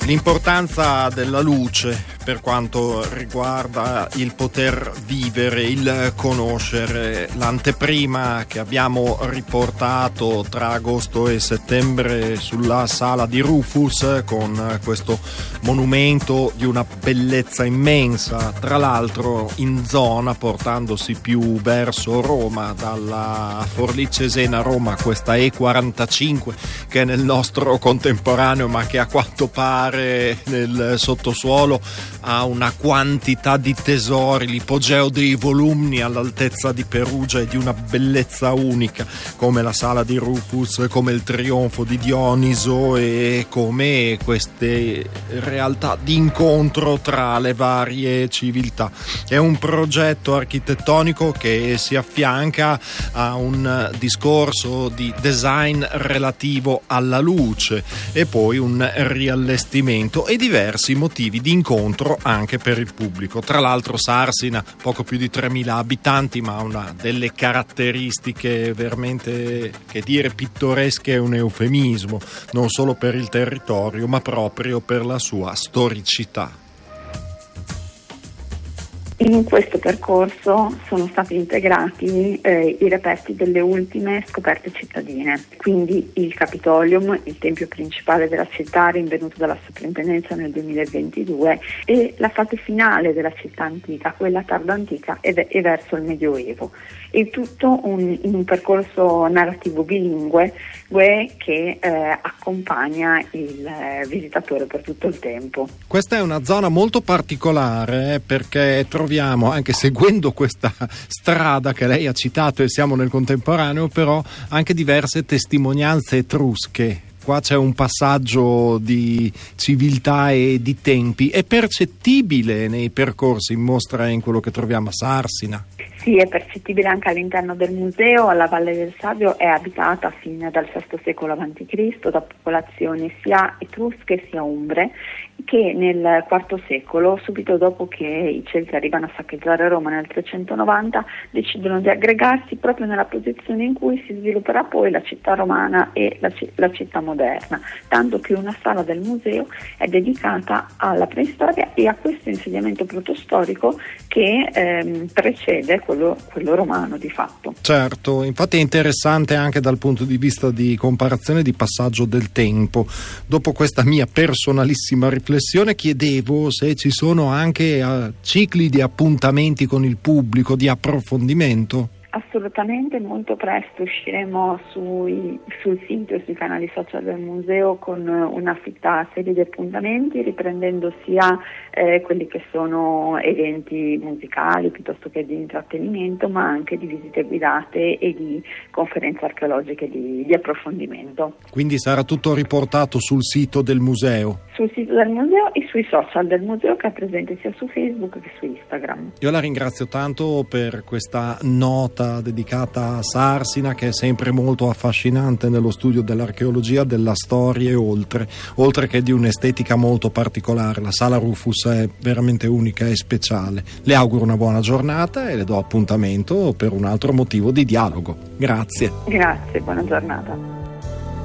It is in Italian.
L'importanza della luce per quanto riguarda il poter vivere, il conoscere. L'anteprima che abbiamo riportato tra agosto e settembre sulla sala di Rufus, con questo monumento di una bellezza immensa, tra l'altro in zona, portandosi più verso Roma, dalla Forlì Cesena Roma, questa E45 che è nel nostro contemporaneo ma che a quanto pare nel sottosuolo ha una quantità di tesori, l'ipogeo dei volumni all'altezza di Perugia e di una bellezza unica, come la sala di Rufus, come il trionfo di Dioniso e come queste realtà di incontro tra le varie civiltà. È un progetto architettonico che si affianca a un discorso di design relativo alla luce e poi un riallestimento e diversi motivi di incontro anche per il pubblico. Tra l'altro Sarsina, poco più di 3.000 abitanti, ma ha una delle caratteristiche veramente, che dire pittoresche è un eufemismo, non solo per il territorio ma proprio per la sua storicità. In questo percorso sono stati integrati i reperti delle ultime scoperte cittadine, quindi il Capitolium, il tempio principale della città rinvenuto dalla soprintendenza nel 2022, e la fase finale della città antica, quella tardo antica e verso il Medioevo. Il tutto in un percorso narrativo bilingue che accompagna il visitatore per tutto il tempo. Questa è una zona molto particolare perché troviamo, anche seguendo questa strada che lei ha citato e siamo nel contemporaneo, però anche diverse testimonianze etrusche. Qua c'è un passaggio di civiltà e di tempi. È percettibile nei percorsi in mostra in quello che troviamo a Sarsina? Sì, è percettibile anche all'interno del museo. La Valle del Savio è abitata fin dal VI secolo a.C. da popolazioni sia etrusche sia umbre, che nel IV secolo, subito dopo che i Celti arrivano a saccheggiare Roma nel 390, decidono di aggregarsi proprio nella posizione in cui si svilupperà poi la città romana e la città moderna, tanto che una sala del museo è dedicata alla preistoria e a questo insediamento protostorico che precede quello romano di fatto. Certo, infatti è interessante anche dal punto di vista di comparazione di passaggio del tempo. Dopo questa mia personalissima riflessione chiedevo se ci sono anche cicli di appuntamenti con il pubblico, di approfondimento. Assolutamente, molto presto usciremo sul sito e sui canali social del museo con una fitta serie di appuntamenti, riprendendo sia quelli che sono eventi musicali piuttosto che di intrattenimento, ma anche di visite guidate e di conferenze archeologiche di approfondimento. Quindi sarà tutto riportato sul sito del museo? Sul sito del museo e sui social del museo, che è presente sia su Facebook che su Instagram. Io la ringrazio tanto per questa nota dedicata a Sarsina, che è sempre molto affascinante nello studio dell'archeologia, della storia e oltre che di un'estetica molto particolare. La sala Rufus è veramente unica e speciale. Le auguro una buona giornata e le do appuntamento per un altro motivo di dialogo. Grazie. Grazie, buona giornata.